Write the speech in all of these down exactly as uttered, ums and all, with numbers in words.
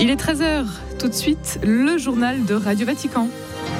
Il est treize heures, tout de suite, le journal de Radio Vatican.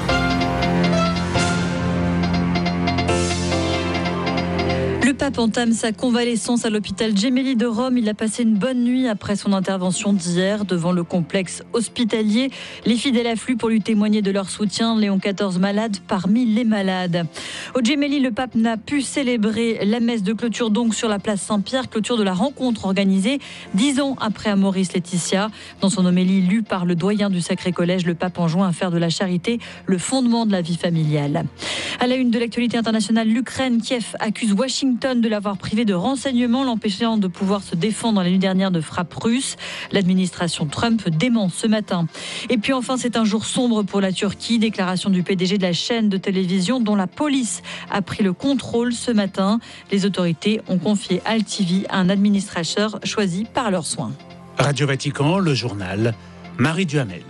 Le pape entame sa convalescence à l'hôpital Gemelli de Rome. Il a passé une bonne nuit après son intervention d'hier devant le complexe hospitalier. Les fidèles affluent pour lui témoigner de leur soutien. Léon quatorze malade parmi les malades. Au Gemelli, le pape n'a pu célébrer la messe de clôture donc sur la place Saint-Pierre, clôture de la rencontre organisée dix ans après Amoris Laetitia. Dans son homélie lue par le doyen du Sacré Collège, le pape enjoint à faire de la charité le fondement de la vie familiale. À la une de l'actualité internationale, l'Ukraine, Kiev accuse Washington de l'avoir privé de renseignements, l'empêchant de pouvoir se défendre la nuit dernière de frappes russes. L'administration Trump dément ce matin. Et puis enfin, c'est un jour sombre pour la Turquie. Déclaration du P D G de la chaîne de télévision dont la police a pris le contrôle ce matin. Les autorités ont confié Al T V à un administrateur choisi par leurs soins. Radio Vatican, le journal, Marie Duhamel.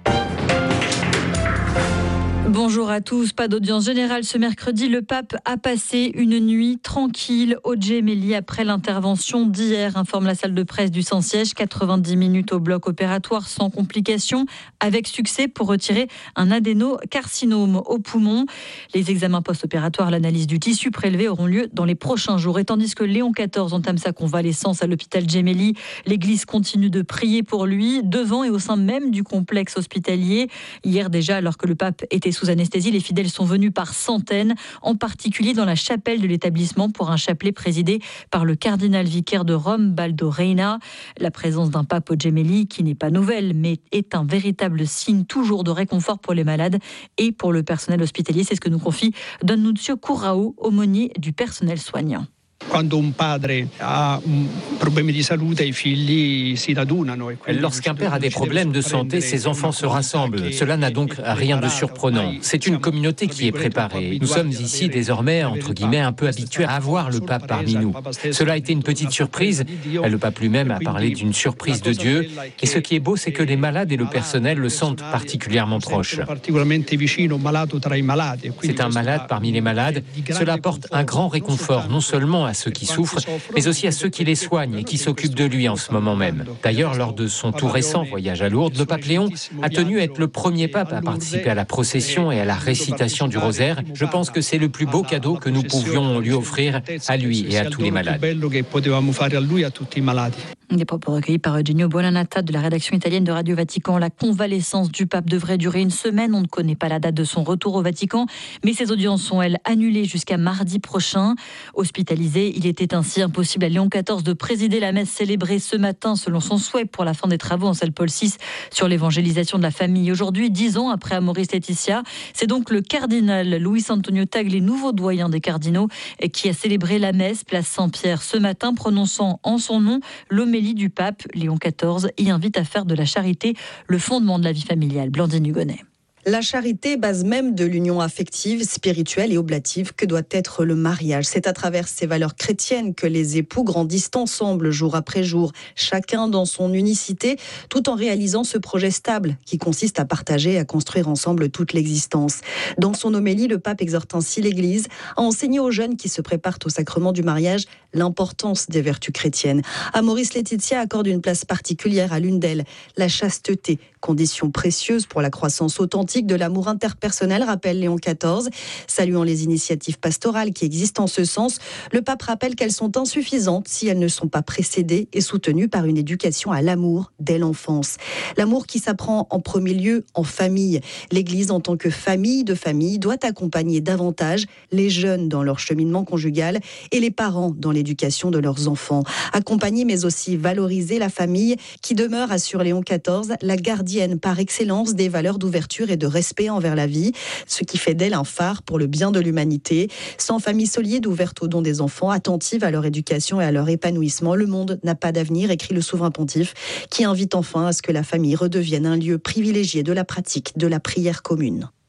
Bonjour à tous. Pas d'audience générale ce mercredi. Le pape a passé une nuit tranquille au Gemelli après l'intervention d'hier, informe la salle de presse du Saint-Siège. quatre-vingt-dix minutes au bloc opératoire sans complications, avec succès pour retirer un adénocarcinome au poumon. Les examens post-opératoires, l'analyse du tissu prélevé auront lieu dans les prochains jours. Et tandis que Léon quatorze entame sa convalescence à l'hôpital Gemelli, l'Église continue de prier pour lui devant et au sein même du complexe hospitalier. Hier déjà, alors que le pape était sous anesthésie, les fidèles sont venus par centaines, en particulier dans la chapelle de l'établissement pour un chapelet présidé par le cardinal vicaire de Rome, Baldo Reina. La présence d'un pape au Gemelli, qui n'est pas nouvelle, mais est un véritable signe toujours de réconfort pour les malades et pour le personnel hospitalier. C'est ce que nous confie Don Nunzio Currao, aumônier du personnel soignant. Lorsqu'un père a des problèmes de santé, ses enfants se rassemblent. Cela n'a donc rien de surprenant. C'est une communauté qui est préparée. Nous sommes ici désormais, entre guillemets, un peu habitués à avoir le pape parmi nous. Cela a été une petite surprise. Le pape lui-même a parlé d'une surprise de Dieu. Et ce qui est beau, c'est que les malades et le personnel le sentent particulièrement proche. C'est un malade parmi les malades. Cela apporte un grand réconfort, non seulement à ceux qui souffrent, mais aussi à ceux qui les soignent et qui s'occupent de lui en ce moment même. D'ailleurs, lors de son tout récent voyage à Lourdes, le pape Léon a tenu à être le premier pape à participer à la procession et à la récitation du rosaire. Je pense que c'est le plus beau cadeau que nous pouvions lui offrir à lui et à tous les malades. Des propos recueillis par Eugenio Buonannata de la rédaction italienne de Radio Vatican. La convalescence du pape devrait durer une semaine. On ne connaît pas la date de son retour au Vatican, mais ses audiences sont, elles, annulées jusqu'à mardi prochain. Hospitalisé, il était ainsi impossible à Léon quatorze de présider la messe célébrée ce matin, selon son souhait, pour la fin des travaux en salle Paul six sur l'évangélisation de la famille. Aujourd'hui, dix ans après Amoris Laetitia, c'est donc le cardinal Luis Antonio Tagle, nouveau doyen des cardinaux, qui a célébré la messe place Saint-Pierre ce matin, prononçant en son nom l'homélie du pape. Léon quatorze y invite à faire de la charité le fondement de la vie familiale. Blandine Hugonnet. La charité, base même de l'union affective, spirituelle et oblative que doit être le mariage. C'est à travers ces valeurs chrétiennes que les époux grandissent ensemble jour après jour, chacun dans son unicité, tout en réalisant ce projet stable qui consiste à partager et à construire ensemble toute l'existence. Dans son homélie, le pape exhorte ainsi l'Église à enseigner aux jeunes qui se préparent au sacrement du mariage l'importance des vertus chrétiennes. Amoris Laetitia accorde une place particulière à l'une d'elles, la chasteté, condition précieuse pour la croissance authentique de l'amour interpersonnel, rappelle Léon quatorze. Saluant les initiatives pastorales qui existent en ce sens, le pape rappelle qu'elles sont insuffisantes si elles ne sont pas précédées et soutenues par une éducation à l'amour dès l'enfance. L'amour qui s'apprend en premier lieu en famille. L'Église, en tant que famille de famille, doit accompagner davantage les jeunes dans leur cheminement conjugal et les parents dans l'éducation de leurs enfants. Accompagner mais aussi valoriser la famille qui demeure, assure Léon quatorze, la gardienne par excellence des valeurs d'ouverture et de respect envers la vie, ce qui fait d'elle un phare pour le bien de l'humanité. Sans famille solide, ouverte aux dons des enfants, attentive à leur éducation et à leur épanouissement, le monde n'a pas d'avenir, écrit le souverain pontife, qui invite enfin à ce que la famille redevienne un lieu privilégié de la pratique de la prière commune.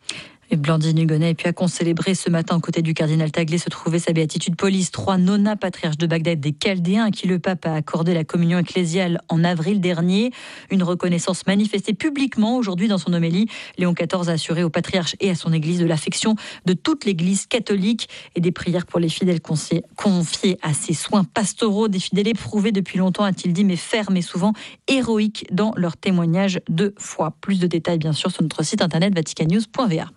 Et Blandine Hugonnet, et puis à qu'on célébrait ce matin aux côtés du cardinal Taglé se trouvait sa béatitude Polis trois, Nona, patriarche de Bagdad des Chaldéens, à qui le pape a accordé la communion ecclésiale en avril dernier. Une reconnaissance manifestée publiquement aujourd'hui dans son homélie. Léon quatorze a assuré au patriarche et à son église de l'affection de toute l'église catholique et des prières pour les fidèles confiés à ses soins pastoraux. Des fidèles éprouvés depuis longtemps, a-t-il dit, mais fermes et souvent héroïques dans leur témoignage de foi. Plus de détails bien sûr sur notre site internet vatican news point v a.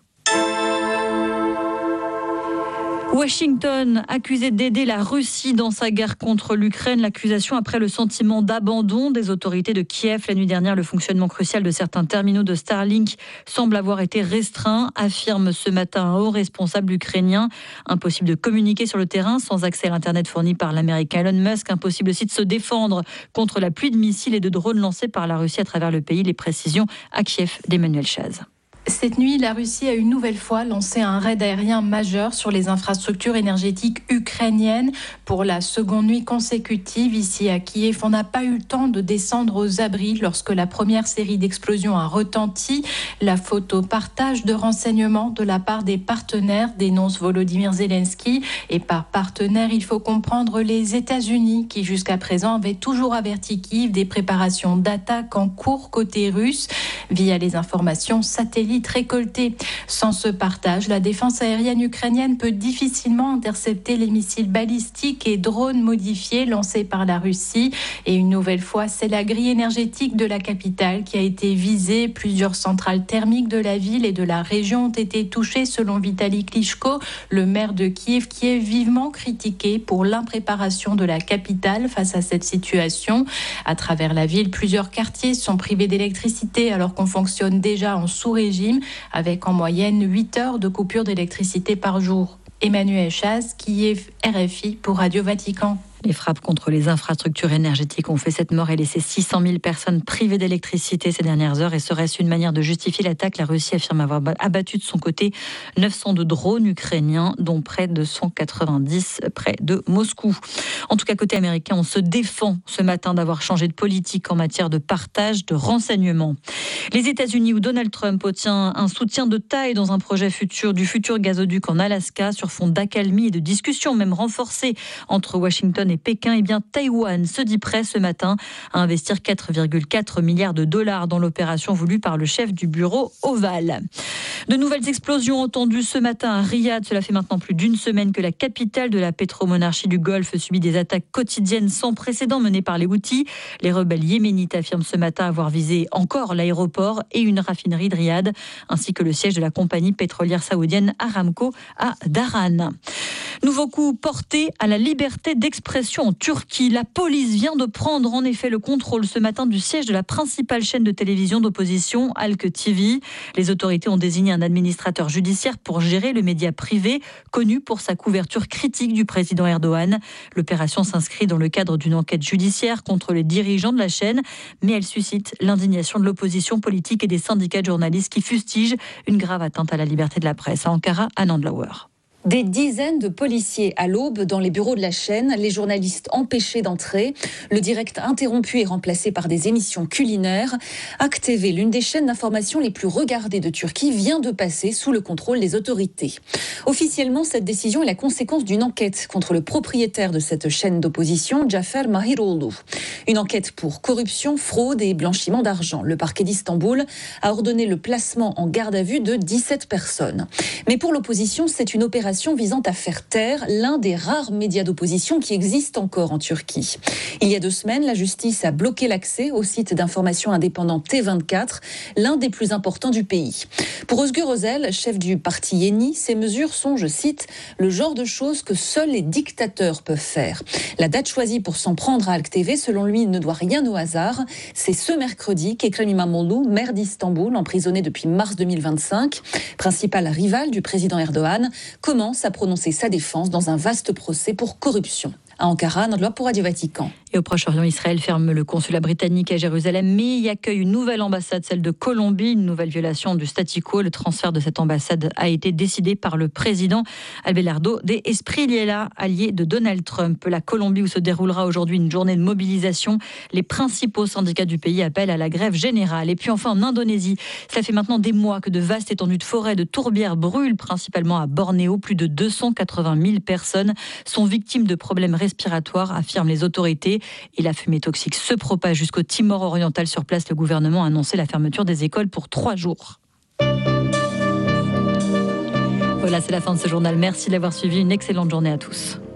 Washington, accusé d'aider la Russie dans sa guerre contre l'Ukraine. L'accusation après le sentiment d'abandon des autorités de Kiev. La nuit dernière, le fonctionnement crucial de certains terminaux de Starlink semble avoir été restreint, affirme ce matin un haut responsable ukrainien. Impossible de communiquer sur le terrain sans accès à l'Internet fourni par l'Américain Elon Musk. Impossible aussi de se défendre contre la pluie de missiles et de drones lancés par la Russie à travers le pays. Les précisions à Kiev d'Emmanuel Chaz. Cette nuit, la Russie a une nouvelle fois lancé un raid aérien majeur sur les infrastructures énergétiques ukrainiennes. Pour la seconde nuit consécutive, ici à Kiev, on n'a pas eu le temps de descendre aux abris lorsque la première série d'explosions a retenti. La photo partage de renseignements de la part des partenaires, dénonce Volodymyr Zelensky. Et par partenaire, il faut comprendre les États-Unis qui jusqu'à présent avaient toujours averti Kiev des préparations d'attaques en cours côté russe via les informations satellites récoltées. Sans ce partage, la défense aérienne ukrainienne peut difficilement intercepter les missiles balistiques et drones modifiés lancés par la Russie. Et une nouvelle fois, c'est la grille énergétique de la capitale qui a été visée. Plusieurs centrales thermiques de la ville et de la région ont été touchées, selon Vitaly Klitschko, le maire de Kiev, qui est vivement critiqué pour l'impréparation de la capitale face à cette situation. À travers la ville, plusieurs quartiers sont privés d'électricité alors qu'on fonctionne déjà en sous-régime, avec en moyenne huit heures de coupure d'électricité par jour. Emmanuel Chaz, Kiev, R F I pour Radio Vatican. Les frappes contre les infrastructures énergétiques ont fait cette mort et laissé six cent mille personnes privées d'électricité ces dernières heures. Et serait-ce une manière de justifier l'attaque? La Russie affirme avoir abattu de son côté neuf cents de drones ukrainiens, dont près de cent quatre-vingt-dix près de Moscou. En tout cas, côté américain, on se défend ce matin d'avoir changé de politique en matière de partage de renseignements. Les États-Unis, où Donald Trump obtient un soutien de taille dans un projet futur du futur gazoduc en Alaska, sur fond d'accalmie et de discussions même renforcées entre Washington et Pékin, et bien Taïwan se dit prêt ce matin à investir quatre virgule quatre milliards de dollars dans l'opération voulue par le chef du bureau ovale. De nouvelles explosions entendues ce matin à Riyad. Cela fait maintenant plus d'une semaine que la capitale de la pétromonarchie du Golfe subit des attaques quotidiennes sans précédent menées par les Houthis. Les rebelles yéménites affirment ce matin avoir visé encore l'aéroport et une raffinerie de Riyad, ainsi que le siège de la compagnie pétrolière saoudienne Aramco à Dharan. Nouveau coup porté à la liberté d'expression en Turquie. La police vient de prendre en effet le contrôle ce matin du siège de la principale chaîne de télévision d'opposition, Halk T V. Les autorités ont désigné un administrateur judiciaire pour gérer le média privé, connu pour sa couverture critique du président Erdogan. L'opération s'inscrit dans le cadre d'une enquête judiciaire contre les dirigeants de la chaîne, mais elle suscite l'indignation de l'opposition politique et des syndicats de journalistes qui fustigent une grave atteinte à la liberté de la presse. À Ankara, Anand Lauer. Des dizaines de policiers à l'aube dans les bureaux de la chaîne, les journalistes empêchés d'entrer, le direct interrompu et remplacé par des émissions culinaires. Halk T V, l'une des chaînes d'information les plus regardées de Turquie, vient de passer sous le contrôle des autorités. Officiellement, cette décision est la conséquence d'une enquête contre le propriétaire de cette chaîne d'opposition, Cafer Mahiroğlu. Une enquête pour corruption, fraude et blanchiment d'argent. Le parquet d'Istanbul a ordonné le placement en garde à vue de dix-sept personnes. Mais pour l'opposition, c'est une opération visant à faire taire l'un des rares médias d'opposition qui existent encore en Turquie. Il y a deux semaines, la justice a bloqué l'accès au site d'information indépendant T vingt-quatre, l'un des plus importants du pays. Pour Özgür Özel, chef du parti Yeni, ces mesures sont, je cite, le genre de choses que seuls les dictateurs peuvent faire. La date choisie pour s'en prendre à Halk T V, selon lui, ne doit rien au hasard. C'est ce mercredi qu'Ekrem İmamoğlu, maire d'Istanbul, emprisonné depuis mars deux mille vingt-cinq, principal rival du président Erdogan, commence à prononcer sa défense dans un vaste procès pour corruption. À Ankara, Nandloa pour Radio Vatican. Et au Proche-Orient, Israël ferme le consulat britannique à Jérusalem, mais y accueille une nouvelle ambassade, celle de Colombie, une nouvelle violation du statu quo. Le transfert de cette ambassade a été décidé par le président Abelardo de Espriella, allié de Donald Trump. La Colombie, où se déroulera aujourd'hui une journée de mobilisation. Les principaux syndicats du pays appellent à la grève générale. Et puis enfin en Indonésie, ça fait maintenant des mois que de vastes étendues de forêts, de tourbières brûlent, principalement à Bornéo. Plus de deux cent quatre-vingt mille personnes sont victimes de problèmes respiratoires, affirment les autorités. Et la fumée toxique se propage jusqu'au Timor oriental. Sur place, le gouvernement a annoncé la fermeture des écoles pour trois jours. Voilà, c'est la fin de ce journal. Merci d'avoir suivi. Une excellente journée à tous.